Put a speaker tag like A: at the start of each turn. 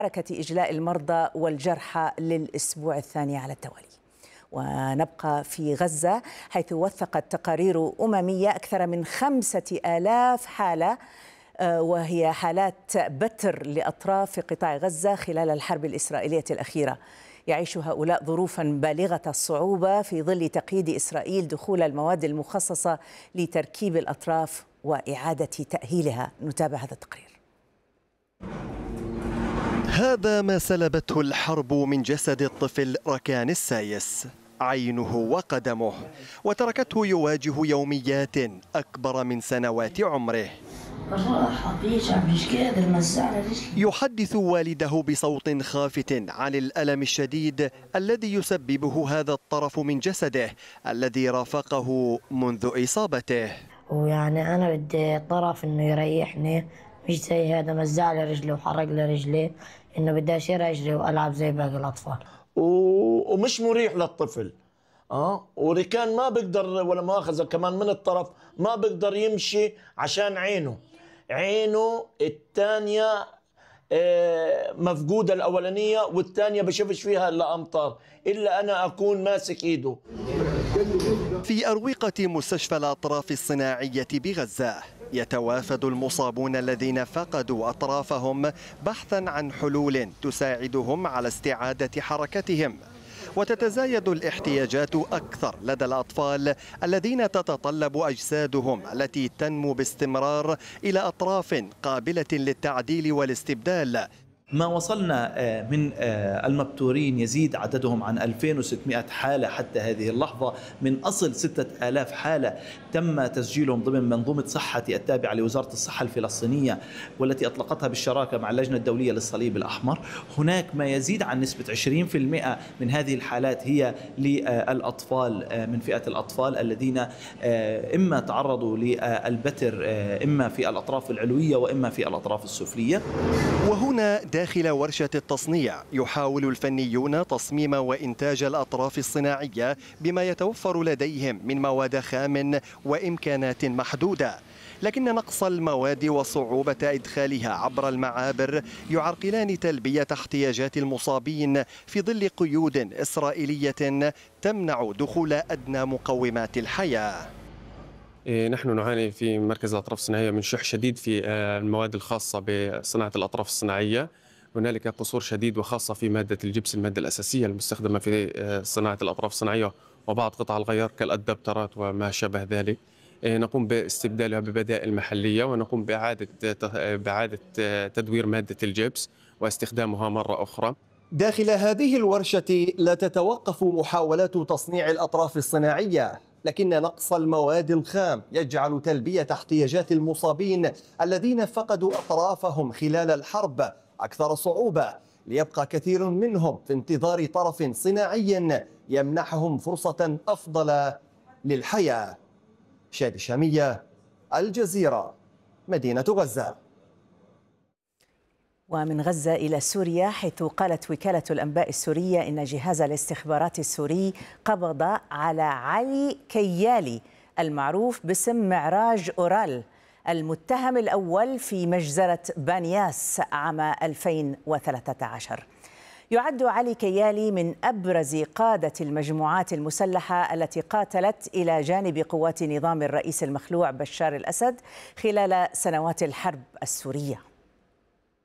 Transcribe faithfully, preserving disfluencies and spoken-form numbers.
A: حركة إجلاء المرضى والجرحى للأسبوع الثاني على التوالي. ونبقى في غزة حيث وثقت تقارير أممية أكثر من خمسة آلاف حالة وهي حالات بتر لأطراف في قطاع غزة خلال الحرب الإسرائيلية الأخيرة. يعيش هؤلاء ظروفا بالغة الصعوبة في ظل تقييد إسرائيل دخول المواد المخصصة لتركيب الأطراف وإعادة تأهيلها. نتابع هذا التقرير.
B: هذا ما سلبته الحرب من جسد الطفل ركان السايس، عينه وقدمه، وتركته يواجه يوميات أكبر من سنوات عمره.
C: مش قادر مزعل رجلي.
B: يحدث والده بصوت خافت عن الألم الشديد الذي يسببه هذا الطرف من جسده الذي رافقه منذ إصابته.
C: ويعني أنا بدي طرف إنه يريحني، مش زي هذا مزع لي رجلي وحرق لي رجلي، إنه بدي أشيل رجلي وألعب زي باقي الأطفال.
D: ومش مريح للطفل. اه وركان ما بيقدر ولا مؤاخذة كمان من الطرف ما بيقدر يمشي عشان عينه عينه الثانية مفقودة الأولانية والثانية بشوفش فيها إلا أمطار إلا أنا أكون ماسك إيده.
B: في أروقة مستشفى الأطراف الصناعية بغزة يتوافد المصابون الذين فقدوا أطرافهم بحثا عن حلول تساعدهم على استعادة حركتهم، وتتزايد الاحتياجات أكثر لدى الأطفال الذين تتطلب أجسادهم التي تنمو باستمرار إلى أطراف قابلة للتعديل والاستبدال.
E: ما وصلنا من المبتورين يزيد عددهم عن ألفين وستمئة حالة حتى هذه اللحظة، من أصل ستة آلاف حالة تم تسجيلهم ضمن منظومة صحة التابعة لوزارة الصحة الفلسطينية والتي أطلقتها بالشراكة مع اللجنة الدولية للصليب الأحمر. هناك ما يزيد عن نسبة عشرين بالمئة من هذه الحالات هي للأطفال، من فئة الأطفال الذين إما تعرضوا للبتر إما في الأطراف العلوية وإما في الأطراف السفلية.
B: وهنا داخل ورشة التصنيع يحاول الفنيون تصميم وإنتاج الأطراف الصناعية بما يتوفر لديهم من مواد خام وإمكانات محدودة، لكن نقص المواد وصعوبة إدخالها عبر المعابر يعرقلان تلبية احتياجات المصابين في ظل قيود إسرائيلية تمنع دخول أدنى مقومات الحياة.
F: نحن نعاني في مركز الأطراف الصناعية من شح شديد في المواد الخاصة بصناعة الأطراف الصناعية. هنالك قصور شديد وخاصة في مادة الجبس، المادة الأساسية المستخدمة في صناعة الأطراف الصناعية وبعض قطع الغيار كالأدابترات وما شابه ذلك. نقوم باستبدالها ببدائل محلية ونقوم بإعادة بإعادة تدوير مادة الجبس واستخدامها مرة أخرى.
B: داخل هذه الورشة لا تتوقف محاولات تصنيع الأطراف الصناعية، لكن نقص المواد الخام يجعل تلبية احتياجات المصابين الذين فقدوا أطرافهم خلال الحرب أكثر صعوبة، ليبقى كثير منهم في انتظار طرف صناعي يمنحهم فرصة أفضل للحياة. شادي شامية، الجزيرة، مدينة غزة.
A: ومن غزة إلى سوريا، حيث قالت وكالة الأنباء السورية إن جهاز الاستخبارات السوري قبض على علي كيالي المعروف باسم معراج أورال، المتهم الأول في مجزرة بانياس عام ألفين وثلاثة عشر. يعد علي كيالي من أبرز قادة المجموعات المسلحة التي قاتلت إلى جانب قوات نظام الرئيس المخلوع بشار الأسد خلال سنوات الحرب السورية.